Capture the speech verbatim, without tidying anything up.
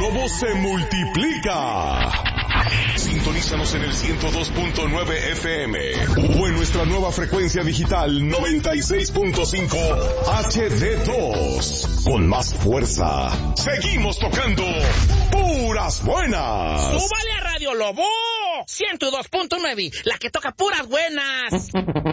Lobo se multiplica. Sintonízanos en el ciento dos punto nueve F M o en nuestra nueva frecuencia digital noventa y seis punto cinco H D dos. Con más fuerza, seguimos tocando puras buenas. ¡Súbale a Radio Lobo! ciento dos punto nueve, la que toca puras buenas.